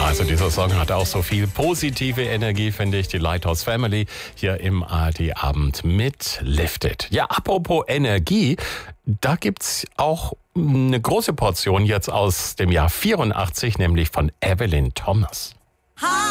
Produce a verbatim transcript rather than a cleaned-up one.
Also dieser Song hat auch so viel positive Energie, finde ich. Die Lighthouse Family hier im A R D-Abend mit Lifted. Ja, apropos Energie, da gibt's auch eine große Portion jetzt aus dem Jahr vierundachtzig, nämlich von Evelyn Thomas.